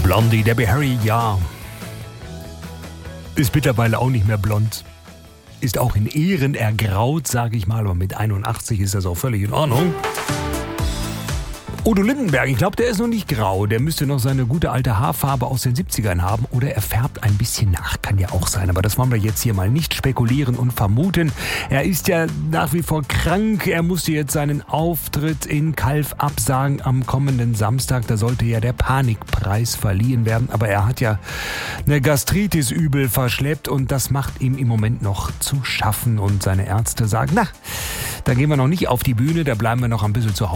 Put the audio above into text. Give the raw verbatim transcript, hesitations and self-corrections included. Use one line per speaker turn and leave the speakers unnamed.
Blondie, Debbie Harry, ja. Ist mittlerweile auch nicht mehr blond. Ist auch in Ehren ergraut, sage ich mal. Aber mit einundachtzig ist das auch völlig in Ordnung. Udo Lindenberg, ich glaube, der ist noch nicht grau. Der müsste noch seine gute alte Haarfarbe aus den siebzigern haben. Oder er färbt ein bisschen nach. Kann ja auch sein. Aber das wollen wir jetzt hier mal nicht spekulieren und vermuten. Er ist ja nach wie vor krank. Er musste jetzt seinen Auftritt in Calw absagen am kommenden Samstag. Da sollte ja der Panikpreis verliehen werden. Aber er hat ja eine Gastritis übel verschleppt. Und das macht ihm im Moment noch zu schaffen. Und seine Ärzte sagen, na, da gehen wir noch nicht auf die Bühne. Da bleiben wir noch ein bisschen zu Hause.